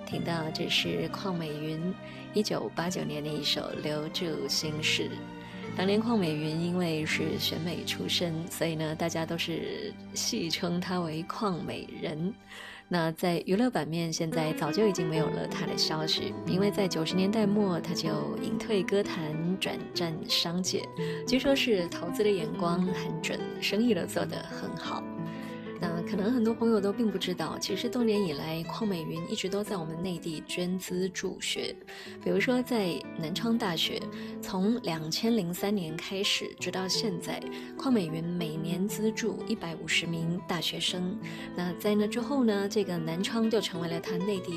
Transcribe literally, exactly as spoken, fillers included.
听到这是邝美云一九八九年的一首《留住心事》。当年邝美云因为是选美出身，所以呢，大家都是戏称她为邝美人。那在娱乐版面，现在早就已经没有了她的消息，因为在九十年代末，她就隐退歌坛，转战商界。据说是投资的眼光很准，生意都做得很好。那可能很多朋友都并不知道，其实多年以来，邝美云一直都在我们内地捐资助学。比如说在南昌大学，从两千零三年开始，直到现在，邝美云每年资助一百五十名大学生。那在那之后呢，这个南昌就成为了他内地